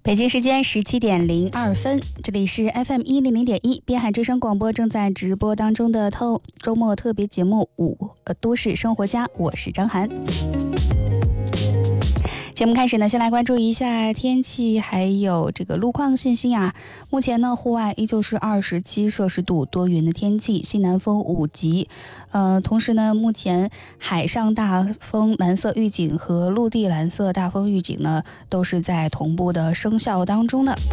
北京时间17:02，这里是 FM100.1 滨海之声广播正在直播当中的周末特别节目都市生活家，我是张涵。节目开始呢，先来关注一下天气还有这个路况信息啊。目前呢，户外依旧是27摄氏度，多云的天气，西南风5级。同时呢，目前海上大风蓝色预警和陆地蓝色大风预警呢，都是在同步的生效当中的。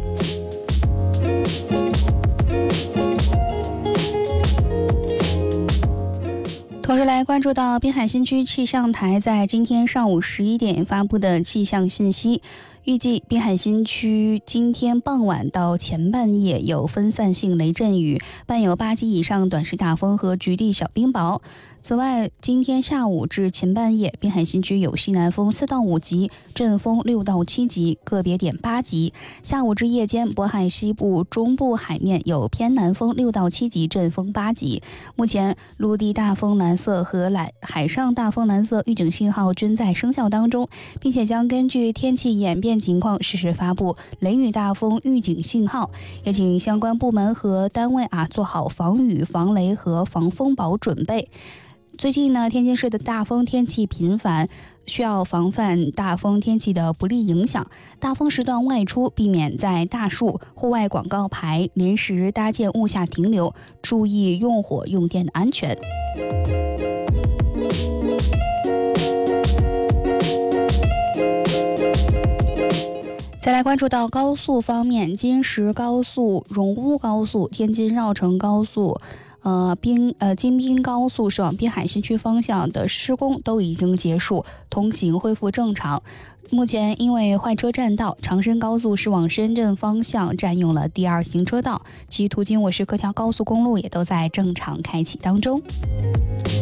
同时来关注到滨海新区气象台在今天上午11点发布的气象信息，预计滨海新区今天傍晚到前半夜有分散性雷阵雨，伴有8级以上短时大风和局地小冰雹。此外，今天下午至前半夜，滨海新区有西南风4到5级，阵风6到7级，个别点8级。下午至夜间，渤海西部、中部海面有偏南风6到7级，阵风8级。目前，陆地大风蓝色和海上大风蓝色预警信号均在生效当中，并且将根据天气演变情况适时发布雷雨大风预警信号，也请相关部门和单位做好防雨、防雷和防风雹准备。最近呢，天津市的大风天气频繁，需要防范大风天气的不利影响。大风时段外出，避免在大树、户外广告牌、临时搭建物下停留，注意用火用电的安全。再来关注到高速方面，金石高速、荣乌高速、天津绕城高速、京滨高速是往滨海新区方向的施工都已经结束，通行恢复正常。目前因为坏车占道，长深高速是往深圳方向占用了第2行车道，其途经我市各条高速公路也都在正常开启当中。